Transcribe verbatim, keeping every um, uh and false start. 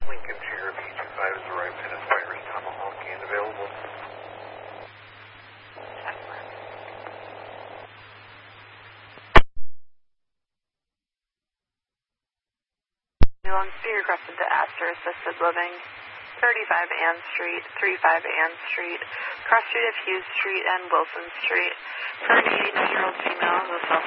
Lincolnshire B two five has arrived at Aspires Tomahawk and available. Ambulance be requested to Astor Assisted Living, thirty-five Ann Street, thirty-five Ann Street, cross street of Hughes Street and Wilson Street. For an eighty-nine-year-old female with a